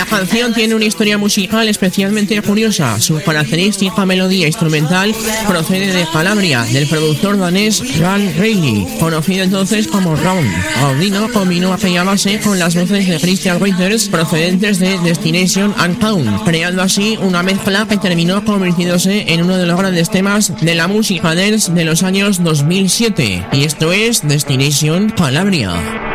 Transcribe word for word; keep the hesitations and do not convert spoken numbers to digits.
canción tiene una historia musical especialmente curiosa. Su característica melodía instrumental procede de Calabria, del productor danés Jan Reilly, conocido entonces como Round. Audino combinó aquella base con las voces de Christian Reuters procedentes de Destination Unknown, creando así una mezcla que terminó convirtiéndose en uno de los grandes temas de la música dance de los años dos mil siete. Y esto es Destination Calabria.